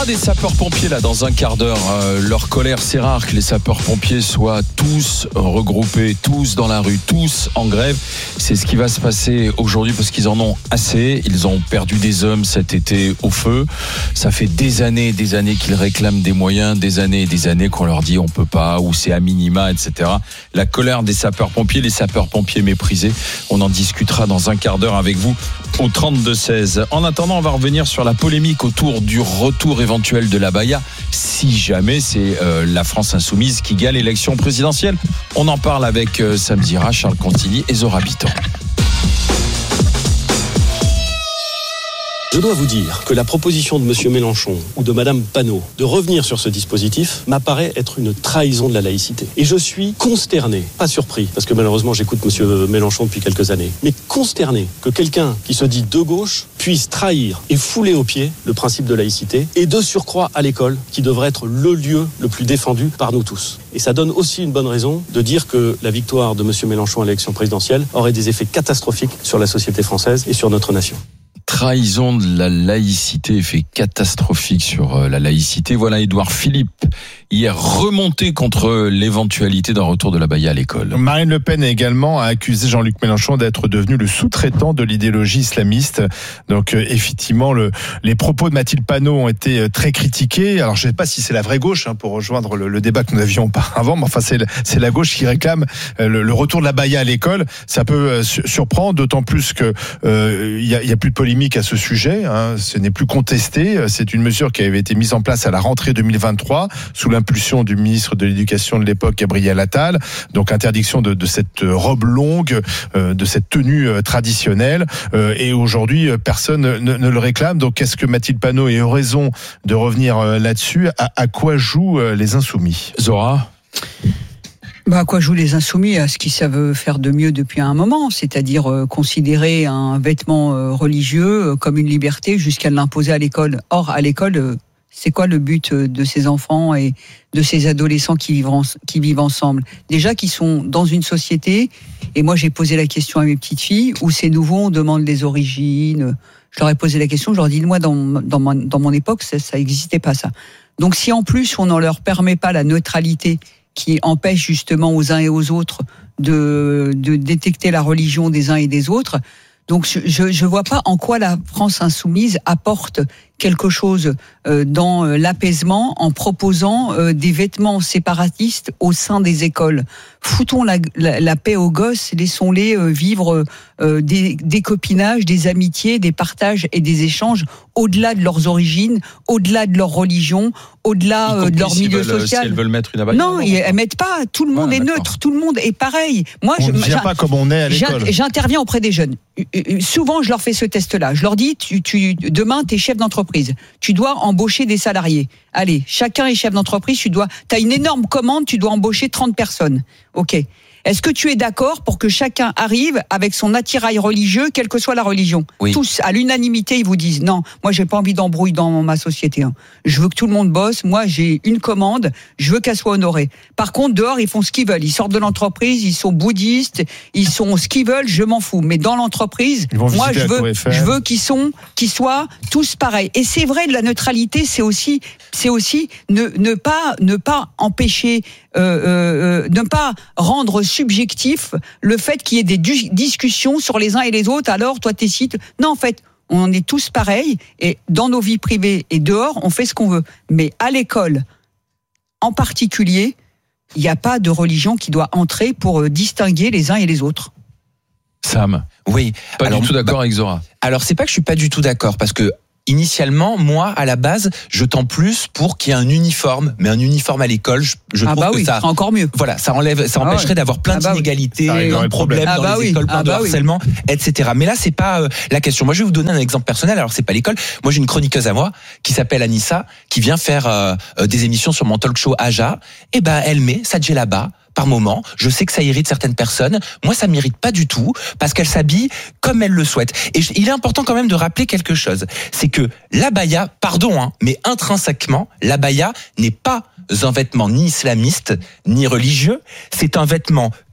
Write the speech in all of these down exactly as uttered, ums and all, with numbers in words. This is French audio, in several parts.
aura des sapeurs-pompiers là dans un quart d'heure. Euh, leur colère, c'est rare que les sapeurs-pompiers soient tous regroupés, tous dans la rue, tous en grève. C'est ce qui va se passer aujourd'hui parce qu'ils en ont assez. Ils ont perdu des hommes cet été au feu. Ça fait des années et des années qu'ils réclament des moyens, des années et des années qu'on leur dit on peut pas ou c'est à minima, et cetera. La colère des sapeurs-pompiers, les sapeurs-pompiers méprisés. On en discutera dans un quart d'heure avec vous au trente-deux seize. En attendant, on va revenir sur la polémique autour du retour éventuel de l'abaya, si jamais c'est euh, la France insoumise qui gagne l'élection présidentielle. On en parle avec euh, Sam Zira, Charles Contigny et Zora Biton. Je dois vous dire que la proposition de M. Mélenchon ou de Mme Panot de revenir sur ce dispositif m'apparaît être une trahison de la laïcité. Et je suis consterné, pas surpris, parce que malheureusement j'écoute M. Mélenchon depuis quelques années, mais consterné que quelqu'un qui se dit de gauche puisse trahir et fouler aux pieds le principe de laïcité et de surcroît à l'école, qui devrait être le lieu le plus défendu par nous tous. Et ça donne aussi une bonne raison de dire que la victoire de M. Mélenchon à l'élection présidentielle aurait des effets catastrophiques sur la société française et sur notre nation. Trahison de la laïcité, effet catastrophique sur la laïcité. Voilà Édouard Philippe, hier remonté contre l'éventualité d'un retour de l'abaya à l'école. Marine Le Pen a également accusé Jean-Luc Mélenchon d'être devenu le sous-traitant de l'idéologie islamiste. Donc euh, effectivement, le, les propos de Mathilde Panot ont été très critiqués. Alors je ne sais pas si c'est la vraie gauche, hein, pour rejoindre le, le débat que nous avions auparavant, mais enfin c'est, c'est la gauche qui réclame euh, le, le retour de l'abaya à l'école. Ça peut euh, surprendre, d'autant plus que euh, il y a, y a plus de polémique à ce sujet, hein, ce n'est plus contesté. C'est une mesure qui avait été mise en place à la rentrée deux mille vingt-trois sous l'impulsion du ministre de l'Éducation de l'époque, Gabriel Attal. Donc interdiction de, de cette robe longue, euh, de cette tenue euh, traditionnelle. Euh, et aujourd'hui, personne ne, ne le réclame. Donc est-ce que Mathilde Panot ait raison de revenir euh, là-dessus ? à, à quoi jouent euh, les Insoumis ? Zora ? Bah, à quoi jouent les Insoumis ? À ce qu'ils savent faire de mieux depuis un moment, c'est-à-dire euh, considérer un vêtement euh, religieux euh, comme une liberté jusqu'à l'imposer à l'école. Or, à l'école, euh, c'est quoi le but euh, de ces enfants et de ces adolescents qui vivent, en, qui vivent ensemble ? Déjà qu'ils sont dans une société, et moi j'ai posé la question à mes petites filles, où c'est nouveau, on demande les origines. Je leur ai posé la question, je leur ai dit, moi dans, dans, mon, dans mon époque, ça n'existait pas ça. Donc si en plus on ne leur permet pas la neutralité, qui empêche justement aux uns et aux autres de, de détecter la religion des uns et des autres. Donc je je vois pas en quoi la France insoumise apporte quelque chose dans l'apaisement en proposant des vêtements séparatistes au sein des écoles. Foutons la, la, la paix aux gosses, laissons-les vivre des, des copinages, des amitiés, des partages et des échanges au-delà de leurs origines, au-delà de leur religion, au-delà de leur milieu veulent, social. Si elles veulent mettre une abaya, non, ils ne mettent pas. Tout le monde ah, est d'accord. neutre, tout le monde est pareil. Moi, on je ne vient pas comme on est à l'école. J'interviens auprès des jeunes. Souvent, je leur fais ce test-là. Je leur dis, tu, tu, demain, tu es chef d'entreprise. Tu dois embaucher des salariés. Allez, chacun est chef d'entreprise. Tu dois, t'as une énorme commande. Tu dois embaucher trente personnes. Ok. Est-ce que tu es d'accord pour que chacun arrive avec son attirail religieux, quelle que soit la religion ? Oui. Tous, à l'unanimité, ils vous disent non, moi j'ai pas envie d'embrouille dans ma société. Hein. Je veux que tout le monde bosse. Moi j'ai une commande, je veux qu'elle soit honorée. Par contre, dehors, ils font ce qu'ils veulent. Ils sortent de l'entreprise, ils sont bouddhistes, ils sont ce qu'ils veulent, je m'en fous. Mais dans l'entreprise, moi je veux, je veux qu'ils sont, qu'ils soient tous pareils. Et c'est vrai, de la neutralité, c'est aussi, c'est aussi ne, ne pas, ne pas empêcher, euh, euh, ne pas rendre subjectif le fait qu'il y ait des du- discussions sur les uns et les autres. Alors, toi, t'es ci. Non, en fait, on est tous pareils et dans nos vies privées et dehors, on fait ce qu'on veut. Mais à l'école, en particulier, il n'y a pas de religion qui doit entrer pour distinguer les uns et les autres. Sam, oui, pas alors, du tout d'accord bah, avec Zora. Alors, c'est pas que je suis pas du tout d'accord, parce que initialement, moi, à la base, je tends plus pour qu'il y ait un uniforme, mais un uniforme à l'école, je, je ah trouve bah que oui, ça, ce sera encore mieux. Voilà, ça enlève, ça ah empêcherait ouais. d'avoir plein ah bah d'inégalités, oui. plein de problèmes ah dans bah les oui. écoles, plein ah de bah harcèlement, oui. et cetera. Mais là, c'est pas euh, la question. Moi, je vais vous donner un exemple personnel. Alors, c'est pas l'école. Moi, j'ai une chroniqueuse à moi qui s'appelle Anissa, qui vient faire euh, euh, des émissions sur mon talk show Aja. Et ben, elle met sa djellaba par moment. Je sais que ça irrite certaines personnes. Moi, ça m'irrite pas du tout parce qu'elle s'habille comme elle le souhaite. Et je, il est important quand même de rappeler quelque chose. C'est que l'abaya, pardon, hein, mais intrinsèquement, l'abaya n'est pas un vêtement ni islamiste, ni religieux. C'est un vêtement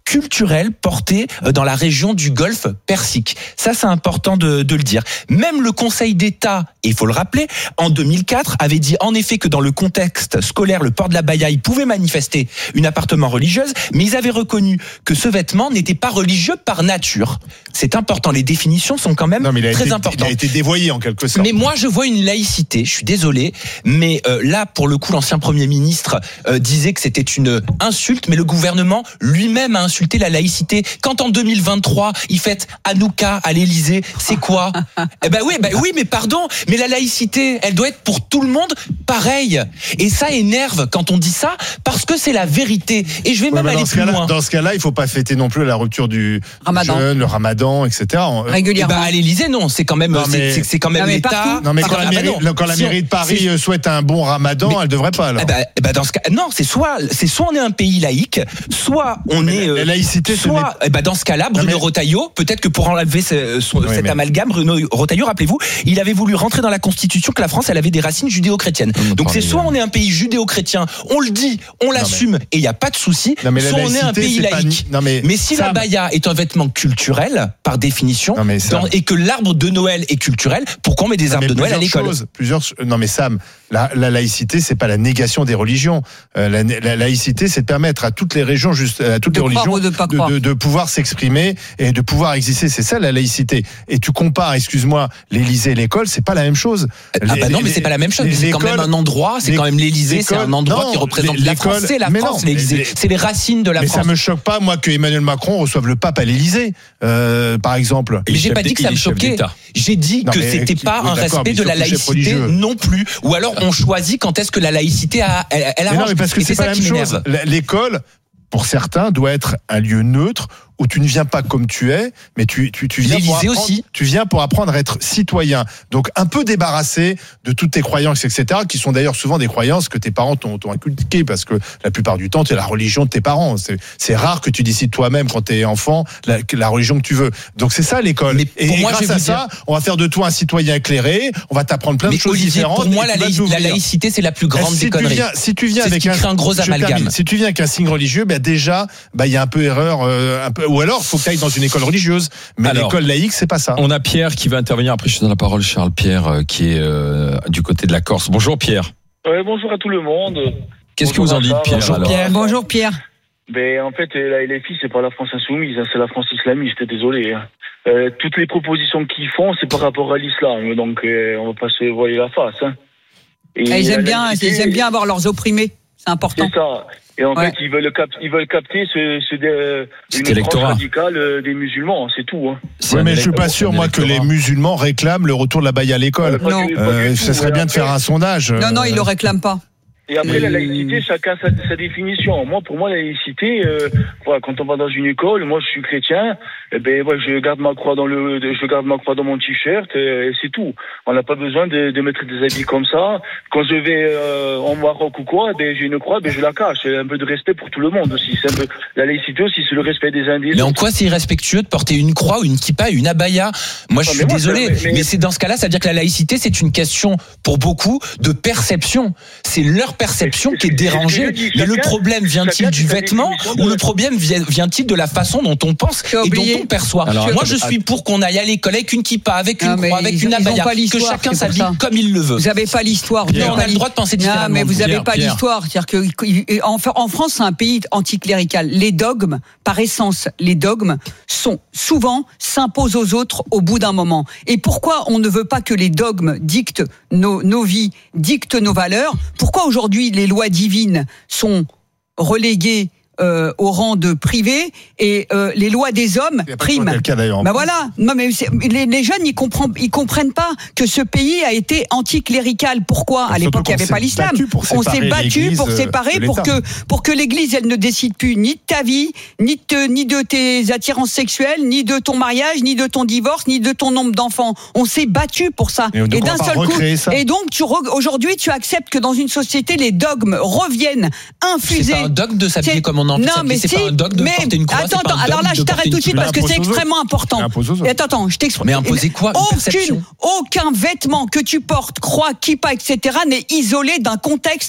culturelle portée dans la région du Golfe Persique. Ça, c'est important de, de le dire. Même le Conseil d'État, et il faut le rappeler, en deux mille quatre, avait dit en effet que dans le contexte scolaire, le port de l'abaya, il pouvait manifester une appartenance religieuse, mais ils avaient reconnu que ce vêtement n'était pas religieux par nature. C'est important. Les définitions sont quand même non, mais il a très été, importantes. Il a été dévoyé en quelque sorte. Mais moi, je vois une laïcité. Je suis désolé, mais euh, là, pour le coup, l'ancien Premier ministre euh, disait que c'était une insulte, mais le gouvernement lui-même a insulté la laïcité. Quand en deux mille vingt-trois, il fête Hanouka à l'Élysée, c'est quoi? Eh ben oui, ben oui, mais pardon, mais la laïcité, elle doit être pour tout le monde pareil. Et ça énerve quand on dit ça, parce que c'est la vérité. Et je vais ouais, même aller plus loin. Dans ce cas-là, il faut pas fêter non plus la rupture du Ramadan. jeûne, le Ramadan, et cetera. Régulièrement. Eh ben, à l'Élysée, non, c'est quand même, Non, mais- c'est, c'est quand même Non, mais l'État. partout. Non mais Pardon, quand la ah bah mairie, non. quand la Si on- mairie de Paris c'est- souhaite un bon Ramadan, Mais- elle devrait pas alors. Eh ben, eh ben dans ce cas, non, c'est soit, c'est soit on est un pays laïque, soit on Mais est. la- la euh, laïcité, ce soit, eh ben dans ce cas-là, Bruno mais- Retailleau, peut-être que pour enlever ce, son- Oui, cet mais- amalgame, Bruno Retailleau, rappelez-vous, il avait voulu rentrer dans la Constitution que la France, elle avait des racines judéo-chrétiennes. On Donc c'est parlait, soit euh, on est un pays judéo-chrétien, on le dit, on l'assume et il y a pas de souci, Non, mais la soit on est un laïcité, pays c'est pas laïque. ni- non, mais Mais si Sam- la baya est un vêtement culturel, par définition, Non, mais Sam- dans- et que l'arbre de Noël est culturel, pourquoi on met des Non, arbres mais de Noël à plusieurs l'école? choses, plusieurs ch- Non mais Sam, la, la laïcité, c'est pas la négation des religions. Euh, la, la laïcité, c'est de permettre à toutes les régions, juste à toutes De les croire religions, ou de pas de, croire. de- de pouvoir s'exprimer et de pouvoir exister. C'est ça la laïcité. Et tu compares, excuse-moi, l'Élysée et l'école, c'est pas la même chose. Ah Les- bah non, mais les- c'est pas la même chose. les- C'est quand même l'école- un endroit. C'est les- quand même l'Élysée. C'est un l'école- endroit non, qui représente les- la France. l'école- C'est la mais France, non, l'Élysée. les- C'est les racines de la Mais France. ça me choque pas, moi, que Emmanuel Macron reçoive le pape à l'Élysée, euh, par exemple. Mais j'ai chef pas dit d'É- que ça il me est chef choquait. d'État. J'ai dit Non, que mais- c'était oui, pas un d'accord, respect mais de la surtout chef laïcité religieux. non plus. Ou alors on choisit quand est-ce que la laïcité a, elle, elle Mais non, arrange. mais parce que Et c'est pas ça la qui même m'énerve. chose. L'école, pour certains, doit être un lieu neutre où tu ne viens pas comme tu es, mais tu, tu, tu viens pour L'Élysée apprendre, aussi. tu viens pour apprendre à être citoyen. Donc un peu débarrassé de toutes tes croyances, et cetera, qui sont d'ailleurs souvent des croyances que tes parents t'ont, t'ont inculquées, parce que la plupart du temps, tu es la religion de tes parents. C'est, c'est rare que tu décides toi-même quand tu es enfant la, la religion que tu veux. Donc c'est ça l'école. Mais Et, pour et moi, grâce je vais à vous ça, on va faire de toi un citoyen éclairé. On va t'apprendre plein Mais de choses Olivier, différentes. pour moi, et la, tu vas laï- t'ouvrir. la laïcité, c'est la plus grande si des tu conneries. viens, si tu viens C'est ce avec qui un, crée un gros je amalgame. termine. Si tu viens avec un signe religieux, ben déjà, ben il y a un peu erreur, euh, un peu, ou alors faut que tu ailles dans une école religieuse. Mais Alors, l'école laïque, c'est pas ça. On a Pierre qui va intervenir. Après, je te donne la parole, Charles Pierre, euh, qui est euh, du côté de la Corse. Bonjour Pierre. Ouais, bonjour à tout le monde. Qu'est-ce que vous en dites, Pierre? Bonjour, alors Pierre. Bonjour Pierre. Ben, en fait, la L F I, c'est pas la France insoumise, hein, c'est la France islamiste, désolé. hein. Euh, toutes les propositions qu'ils font, c'est par rapport à l'islam, donc euh, on va pas se voiler la face. Hein. Et Ah, ils la aiment bien, laïcité, ils aiment bien avoir leurs opprimés. C'est important. C'est ça. Et en Ouais. fait, ils veulent, cap- ils veulent capter ce, ce, euh, Cet une électorat. tranche radicale euh, des musulmans, c'est tout. Hein. C'est Oui, un mais je suis élect- pas sûr, un moi, que les électorat. musulmans réclament le retour de la baïa à l'école. Euh, pas Non. du- pas Euh, du ça tout. serait Et bien de après- faire un sondage. Non, non, ils le réclament pas. Et après, la Et- laïcité, chacun sa, sa définition. Moi, pour moi, la laïcité, euh, voilà, quand on va dans une école, moi, je suis chrétien, eh ben, ouais, je garde ma croix dans le, je garde ma croix dans mon t-shirt, et, et c'est tout. On n'a pas besoin de, de mettre des habits comme ça. Quand je vais euh, en Maroc ou quoi, ben, j'ai une croix, ben, je la cache. C'est un peu de respect pour tout le monde aussi. C'est un peu, la laïcité aussi, c'est le respect des uns des Mais en autres. quoi c'est irrespectueux de porter une croix ou une kippa, une abaya? Moi, je Ah, suis mais moi, désolé, ça- mais, mais- c'est dans ce cas-là, ça veut dire que la laïcité, c'est une question pour beaucoup de perception. C'est leur perception Mais qui est c'est- c'est ce que dérangée. je dis. Mais le Chacun- problème vient-il chacun du sa vêtement définition de ou la- le problème vient- vient-il de la façon dont on pense Tu as et oublié. dont on perçoit? Alors, Moi, attends, je suis pour qu'on aille à l'école avec une kippa, avec une Non, mais croix, avec ils- une ils ont abaya, pas que l'histoire, chacun c'est pour s'habille ça. comme il le veut. Vous n'avez pas l'histoire. vous Mais avez on pas a le droit de penser Non, différemment. mais vous n'avez Pierre, pas Pierre. l'histoire. C'est-à-dire que en, en France, c'est un pays anticlérical. Les dogmes, par essence, les dogmes sont souvent s'imposent aux autres au bout d'un moment. Et pourquoi on ne veut pas que les dogmes dictent nos, nos vies, dictent nos valeurs? Pourquoi aujourd'hui les lois divines sont reléguées euh, au rang de privé et euh, les lois des hommes Il y a pas priment? toujours le cas, d'ailleurs, en Bah France. voilà. Non mais c'est- les, les jeunes ils comprennent ils comprennent pas que ce pays a été anticlérical. Pourquoi? À Surtout l'époque il n'y qu'on avait pas s'est l'islam. battu pour On s'est séparer battu l'Église, pour euh, séparer de pour l'État. que pour que l'Église elle ne décide plus ni de ta vie, ni de te- ni de tes attirances sexuelles, ni de ton mariage, ni de ton divorce, ni de ton nombre d'enfants. On s'est battu pour ça. Et donc, on d'un va pas seul coup recréer ça. et donc tu re- aujourd'hui tu acceptes que dans une société les dogmes reviennent infusés. C'est pas un dogme de s'habiller C'est- comme on a envie de Non, s'habiller. mais C'est si, pas un dogme de mais porter une croix. attends, c'est pas un attends, alors dogme là, je de t'arrête porter tout de une suite kippa. parce que c'est impose aux autres. extrêmement important. Impose aux autres. Et attends, attends, je t'explique. Mais imposer quoi? Une Aucune, perception. aucun vêtement que tu portes, croix, kippa, et cetera, n'est isolé d'un contexte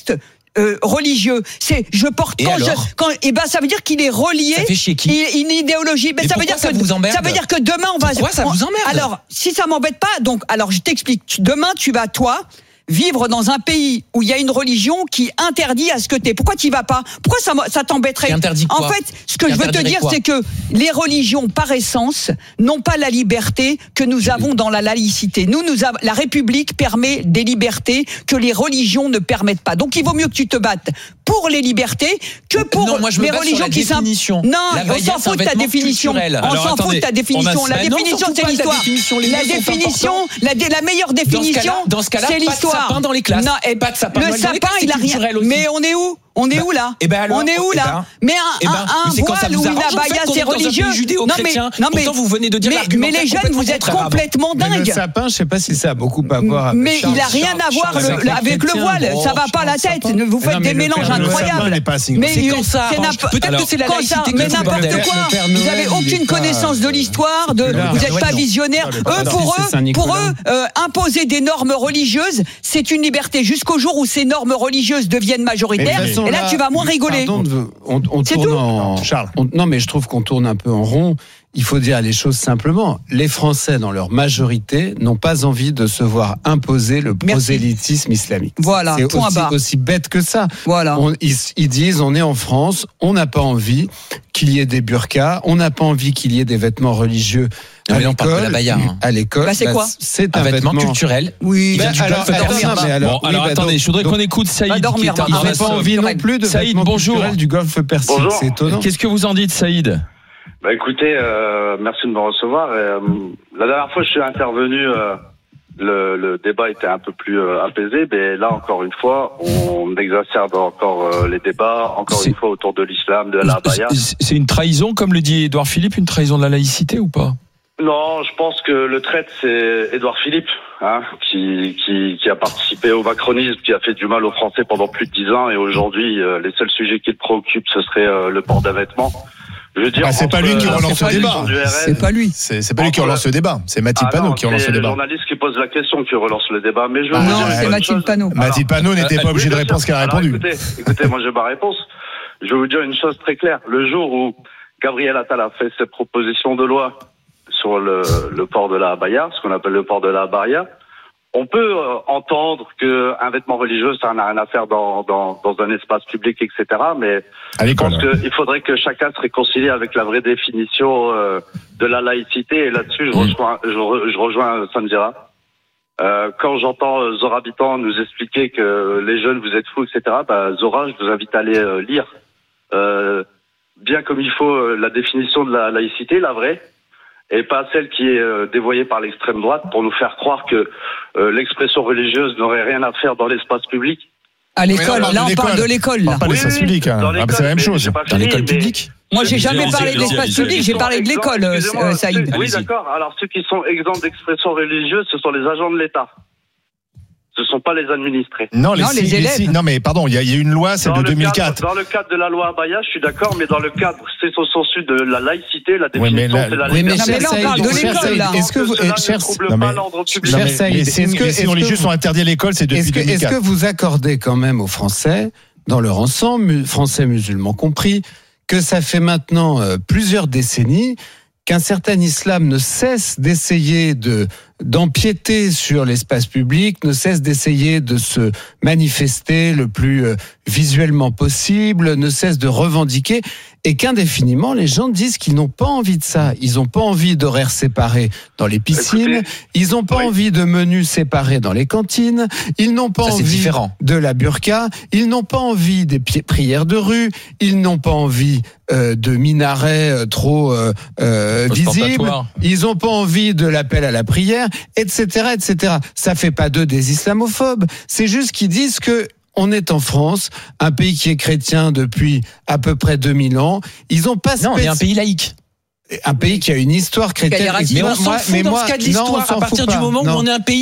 Euh, religieux, c'est je porte et quand alors je quand et ben ça veut dire qu'il est relié. Ça fait chier qui il, une idéologie. Mais, mais ça veut dire ça que vous emmerde ça veut dire que demain on va. Pourquoi ça on, vous emmerde? Alors si ça m'embête pas, donc alors je t'explique. Demain tu vas toi vivre dans un pays où il y a une religion qui interdit à ce que t'es. Pourquoi t'y vas pas? Pourquoi ça, ça t'embêterait? Qui interdit quoi? En fait, ce que Qui je veux te dire, quoi? c'est que les religions, par essence, n'ont pas la liberté que nous avons dans la laïcité. Nous, nous avons, la République permet des libertés que les religions ne permettent pas. Donc, il vaut mieux que tu te battes pour les libertés que pour non, moi, je me les bats religions sur la qui sont. définition. Non, La on baïa, s'en c'est un fout de ta vêtement définition. culturel. On Alors, s'en fout attendez, de ta définition. on a- La Bah non, définition, surtout c'est pas de la l'histoire. définition. Les La mots sont définition, importants. la, dé- la meilleure Dans ce définition, cas-là, dans ce cas-là, c'est pas de l'histoire. sapin dans les classes. Non, et Pas de sapin dans le les classes, sapin, c'est il a rien. culturel aussi. Mais on est où? On est Bah, où là? et ben alors, On est où eh là? ben, Mais un, eh ben, un, un mais c'est quand ça voile vous ou une arrange, en fait, abaya, qu'on c'est est dans un pays religieux. judéo-chrétien. Pourtant, vous venez de dire mais, mais l'argumentaire les jeunes, complètement vous êtes contraire avant. complètement Mais le dingues. sapin, je sais pas si ça a beaucoup à voir avec Mais Charles- il a rien Charles- à voir Charles- le- Charles- avec le chrétien. voile. Oh, Ça va pas la Charles tête. Sapin. Vous Non, faites mais des le mélanges Père- le incroyables. sapin n'est pas signe. Mais C'est quand ça c'est arrange. n'importe- Peut-être que c'est la quand laïcité ça- qui mais est tout le n'importe bordel. quoi. Le Père Vous Noël, avez il est aucune pas- connaissance de l'histoire. De, Là, vous n'êtes Noël, pas non. visionnaire. Non, le Père Eux, Noël, pour c'est eux, Saint-Nicolas. pour eux, euh, imposer des normes religieuses, c'est une liberté jusqu'au jour où ces normes religieuses deviennent majoritaires. Mais de toute façon, Et là, tu vas moins rigoler. Pardon de- on, on C'est tourne tout. en Charles. on- non, mais je trouve qu'on tourne un peu en rond. Il faut dire les choses simplement. Les Français, dans leur majorité, n'ont pas envie de se voir imposer le Merci. prosélytisme islamique. Voilà, C'est point aussi, barre. aussi bête que ça. Voilà. On- ils, ils disent, on est en France, on n'a pas envie qu'il y ait des burqas, on n'a pas envie qu'il y ait des vêtements religieux Non, à mais là, on parle de l'école. la baya, hein. À l'école, Bah, c'est quoi C'est Un un, vêtement culturel. Oui. Ben, vient du alors, Golfe alors, Persique. non, mais alors, Bon, oui, alors bah, attendez, donc- je voudrais donc- qu'on écoute Saïd Va qui dormir, est en Marc. Ils n'ont face. pas envie non plus de Saïd, vêtements bonjour. culturels du Golfe Persique. Bonjour. C'est étonnant. Qu'est-ce que vous en dites, Saïd? Bah écoutez, euh, merci de me recevoir. Et, euh, la dernière fois que je suis intervenu, euh, le, le débat était un peu plus euh, apaisé, mais là encore une fois, on exacerbe encore euh, les débats, encore C'est- une fois autour de l'islam, de la baya. C'est c'est une trahison, comme le dit Édouard Philippe, une trahison de la laïcité ou pas? Non, je pense que le traître, c'est Édouard Philippe, hein, qui, qui, qui a participé au macronisme, qui a fait du mal aux Français pendant plus de dix ans, et aujourd'hui, euh, les seuls sujets qui le préoccupent, ce serait euh, le port d'un vêtement. Je veux dire, Ah, c'est pas entre, lui qui euh, relance la le débat. position du R S, C'est pas lui. C'est c'est pas lui qui relance le débat, c'est Mathilde Ah Panot non, qui relance c'est le le débat. journaliste qui pose la question qui relance le débat. Mais je veux Ah, vous Non, dire ouais, c'est une Mathilde chose. Panot. Mathilde Panot n'était pas Oui, obligé de bien répondre ce sûr. qu'elle a Alors, répondu. Écoutez, écoutez, moi j'ai ma réponse. Je vais vous dire une chose très claire. Le jour où Gabriel Attal a fait ses propositions de loi sur le, le port de la abaya, ce qu'on appelle le port de la abaya, on peut euh, entendre qu'un vêtement religieux, ça n'a rien à faire dans, dans, dans un espace public, et cetera. Mais À je pense l'école. qu'il faudrait que chacun se réconcilie avec la vraie définition euh, de la laïcité. Et là-dessus, je rejoins, je, re- je rejoins Samira. Euh, quand j'entends euh, Zora Habitant nous expliquer que les jeunes, vous êtes fous, et cetera, bah, Zora, je vous invite à aller euh, lire euh, bien comme il faut euh, la définition de la laïcité, la vraie, et pas celle qui est euh, dévoyée par l'extrême droite pour nous faire croire que euh, l'expression religieuse n'aurait rien à faire dans l'espace public. À l'école, Mais non, là on parle de l'école. Là. Pas Oui, l'espace oui, public, hein. dans Ah, bah, l'école, c'est la même mais chose. j'ai pas Dans fini, l'école mais- publique. Moi, j'ai Allez-y, jamais allez-y, parlé de allez-y, l'espace allez-y, public, j'ai allez-y. parlé de l'école, euh, Excusez-moi, euh, Saïd. ceux- Oui, Allez-y. d'accord. Alors, ceux qui sont exempts d'expression religieuse, ce sont les agents de l'État. Ce ne sont pas les administrés. Non, les, Non, les si- élèves. si- non, mais pardon, il y, a- il y a une loi, celle Dans de le deux mille cadre- quatre. dans le cadre de la loi Abaya, je suis d'accord, mais dans le cadre, c'est au sens de la laïcité, la Ouais, mais définition, là- c'est la Oui, mais liberté. Non, mais là, on cher parle de Saïd, cher l'école, Saïd, là. Est-ce que vous, Cela eh, cher, ne trouble non, pas mais- l'ordre public. Non, Cher mais Saïd, les est-ce signes que- les signes est-ce religieux que sont vous- interdits à l'école, c'est depuis Est-ce que, est-ce que deux mille quatre. vous accordez quand même aux Français, dans leur ensemble, mu- Français musulmans compris, que ça fait maintenant euh, plusieurs décennies qu'un certain islam ne cesse d'essayer de d'empiéter sur l'espace public, ne cesse d'essayer de se manifester le plus euh, visuellement possible, ne cesse de revendiquer, et qu'indéfiniment, les gens disent qu'ils n'ont pas envie de ça. Ils n'ont pas envie d'horaires séparés dans les piscines, Écoutez, ils n'ont pas oui. envie de menus séparés dans les cantines, ils n'ont pas Ça, c'est envie différent. de la burqa, ils n'ont pas envie des pi- prières de rue, ils n'ont pas envie euh, de minarets euh, trop euh, euh, visibles, Ostentatoire. ils n'ont pas envie de l'appel à la prière, et cetera, et cetera. Ça fait pas d'eux des islamophobes, c'est juste qu'ils disent que on est en France, un pays qui est chrétien depuis à peu près deux mille ans. Ils ont pas Non, on est un spéc- pays laïque. un pays qui a une histoire chrétienne. Qui a des racines. Mais on Moi- s'en fout mais dans moi- ce cas de non, on l'histoire. s'en À partir fout du pas. moment où Non. on est un pays